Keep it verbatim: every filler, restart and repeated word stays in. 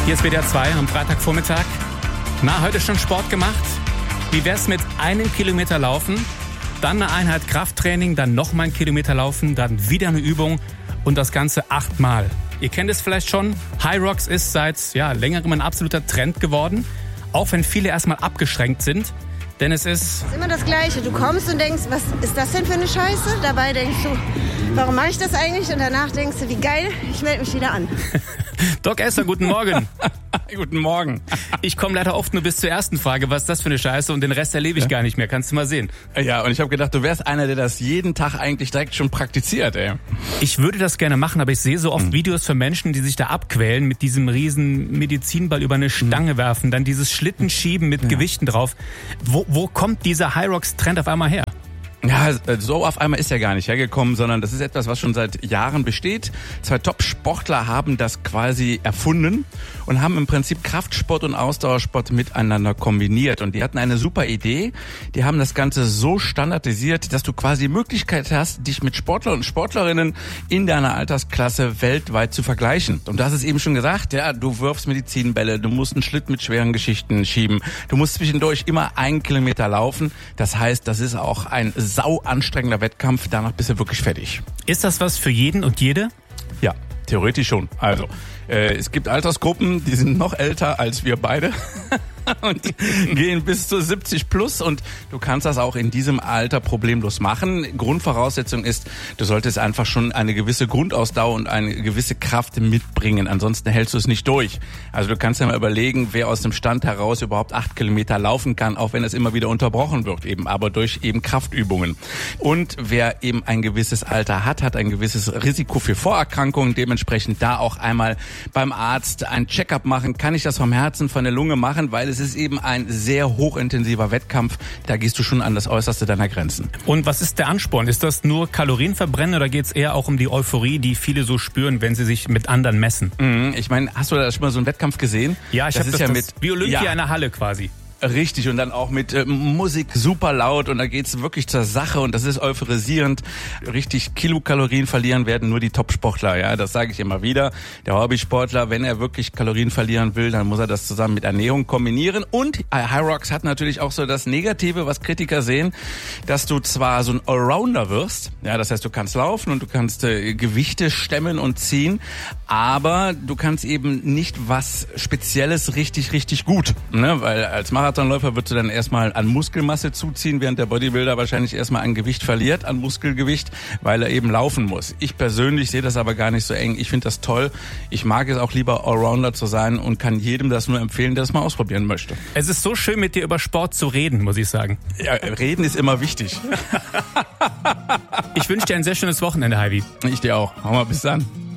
Hier ist W D R zwei am Freitagvormittag. Na, heute schon Sport gemacht? Wie wär's mit einem Kilometer laufen, dann eine Einheit Krafttraining, dann nochmal einen Kilometer laufen, dann wieder eine Übung und das Ganze achtmal. Ihr kennt es vielleicht schon, Hyrox ist seit ja, längerem ein absoluter Trend geworden, auch wenn viele erstmal abgeschränkt sind. Denn es ist... Es ist immer das Gleiche. Du kommst und denkst, was ist das denn für eine Scheiße? Dabei denkst du, warum mache ich das eigentlich? Und danach denkst du, wie geil, ich melde mich wieder an. Doc Esser, guten Morgen. Guten Morgen. Ich komme leider oft nur bis zur ersten Frage, was ist das für eine Scheiße? Und den Rest erlebe ich ja. gar nicht mehr. Kannst du mal sehen. Ja, und ich habe gedacht, du wärst einer, der das jeden Tag eigentlich direkt schon praktiziert, ey. Ich würde das gerne machen, aber ich sehe so oft mhm. Videos von Menschen, die sich da abquälen, mit diesem riesen Medizinball über eine Stange mhm. werfen, dann dieses Schlittenschieben mit ja. Gewichten drauf. Wo, wo kommt dieser Hyrox-Trend auf einmal her? Ja, so auf einmal ist er gar nicht hergekommen, sondern das ist etwas, was schon seit Jahren besteht. Zwei Top-Sportler haben das quasi erfunden und haben im Prinzip Kraftsport und Ausdauersport miteinander kombiniert. Und die hatten eine super Idee. Die haben das Ganze so standardisiert, dass du quasi die Möglichkeit hast, dich mit Sportlern und Sportlerinnen in deiner Altersklasse weltweit zu vergleichen. Und du hast es eben schon gesagt, ja, du wirfst Medizinbälle, du musst einen Schlitt mit schweren Geschichten schieben, du musst zwischendurch immer einen Kilometer laufen. Das heißt, das ist auch ein sau anstrengender Wettkampf, danach bist du wirklich fertig. Ist das was für jeden und jede? Ja, theoretisch schon. Also, äh, es gibt Altersgruppen, die sind noch älter als wir beide. Und die gehen bis zu siebzig plus und du kannst das auch in diesem Alter problemlos machen. Grundvoraussetzung ist, du solltest einfach schon eine gewisse Grundausdauer und eine gewisse Kraft mitbringen. Ansonsten hältst du es nicht durch. Also du kannst ja mal überlegen, wer aus dem Stand heraus überhaupt acht Kilometer laufen kann, auch wenn es immer wieder unterbrochen wird, eben aber durch eben Kraftübungen. Und wer eben ein gewisses Alter hat, hat ein gewisses Risiko für Vorerkrankungen. Dementsprechend da auch einmal beim Arzt ein Check-up machen. Kann ich das vom Herzen, von der Lunge machen? Weil es ist eben ein sehr hochintensiver Wettkampf. Da gehst du schon an das Äußerste deiner Grenzen. Und was ist der Ansporn? Ist das nur Kalorienverbrennen oder geht es eher auch um die Euphorie, die viele so spüren, wenn sie sich mit anderen messen? Mhm, ich meine, hast du da schon mal so einen Wettkampf gesehen? Ja, ich habe das, ja das mit wie Olympia ja. in der Halle quasi. Richtig, und dann auch mit äh, Musik super laut und da geht's wirklich zur Sache und das ist euphorisierend. Richtig Kilokalorien verlieren werden nur die Top-Sportler, ja, das sage ich immer wieder. Der Hobbysportler, wenn er wirklich Kalorien verlieren will, dann muss er das zusammen mit Ernährung kombinieren. Und Hyrox hat natürlich auch so das Negative, was Kritiker sehen, dass du zwar so ein Allrounder wirst, ja, das heißt, du kannst laufen und du kannst äh, Gewichte stemmen und ziehen, aber du kannst eben nicht was Spezielles richtig, richtig gut, ne, weil als Marathon Marathonläufer würdest du dann erstmal an Muskelmasse zuziehen, während der Bodybuilder wahrscheinlich erstmal an Gewicht verliert, an Muskelgewicht, weil er eben laufen muss. Ich persönlich sehe das aber gar nicht so eng. Ich finde das toll. Ich mag es auch lieber Allrounder zu sein und kann jedem das nur empfehlen, der es mal ausprobieren möchte. Es ist so schön, mit dir über Sport zu reden, muss ich sagen. Ja, reden ist immer wichtig. Ich wünsche dir ein sehr schönes Wochenende, Heidi. Ich dir auch. Hau mal, bis dann.